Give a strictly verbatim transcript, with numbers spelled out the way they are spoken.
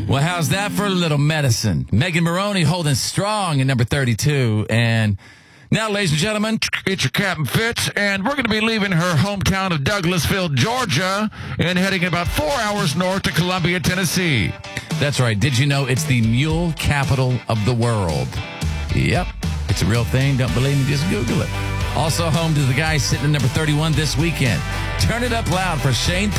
Well, how's that for a little medicine? Megan Maroney holding strong at number thirty-two. And now, ladies and gentlemen, it's your Captain Fitz, and we're going to be leaving her hometown of Douglasville, Georgia, and heading about four hours north to Columbia, Tennessee. That's right. Did you know it's the mule capital of the world? Yep. It's a real thing. Don't believe me? Just Google it. Also home to the guy sitting at number thirty-one this weekend. Turn it up loud for Shane